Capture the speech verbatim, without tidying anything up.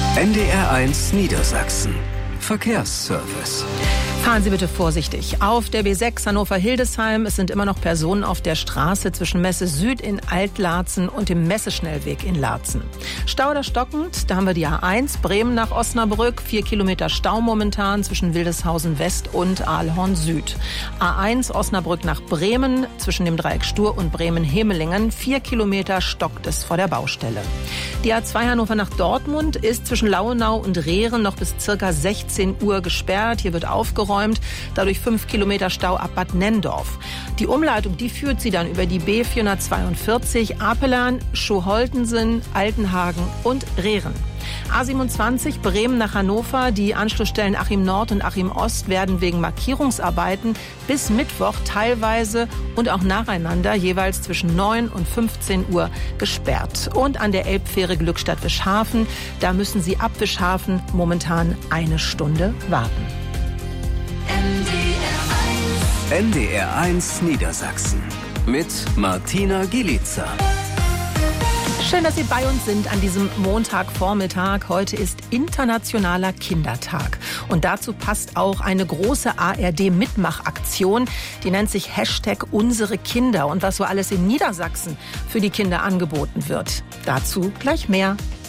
N D R eins Niedersachsen. Verkehrsservice. Fahren Sie bitte vorsichtig. Auf der B sechs Hannover-Hildesheim. Es sind immer noch Personen auf der Straße zwischen Messe Süd in Alt-Laatzen und dem Messeschnellweg in Laatzen. Stau oder stockend, da haben wir die A eins, Bremen nach Osnabrück. Vier Kilometer Stau momentan zwischen Wildeshausen West und Aalhorn Süd. A eins Osnabrück nach Bremen zwischen dem Dreieck Stur und Bremen-Hemelingen. Vier Kilometer stockt es vor der Baustelle. Die A zwei Hannover nach Dortmund ist zwischen Lauenau und Rehren noch bis circa sechzehn Uhr gesperrt. Hier wird aufgeräumt. Dadurch fünf Kilometer Stau ab Bad Nenndorf. Die Umleitung, die führt sie dann über die B vierhundertzweiundvierzig, Apelern, Schoholtensen, Altenhagen und Rehren. A siebenundzwanzig Bremen nach Hannover. Die Anschlussstellen Achim Nord und Achim Ost werden wegen Markierungsarbeiten bis Mittwoch teilweise und auch nacheinander jeweils zwischen neun und fünfzehn Uhr gesperrt. Und an der Elbfähre Glückstadt-Wischhafen, da müssen Sie ab Wischhafen momentan eine Stunde warten. N D R eins Niedersachsen mit Martina Gielica. Schön, dass Sie bei uns sind an diesem Montagvormittag. Heute ist Internationaler Kindertag. Und dazu passt auch eine große A R D-Mitmachaktion. Die nennt sich Hashtag Unsere Kinder. Und was so alles in Niedersachsen für die Kinder angeboten wird. Dazu gleich mehr.